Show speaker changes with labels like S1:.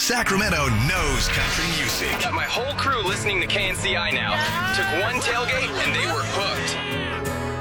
S1: Sacramento knows country music.
S2: Got my whole crew listening to KNCI now. Took one tailgate and they were hooked.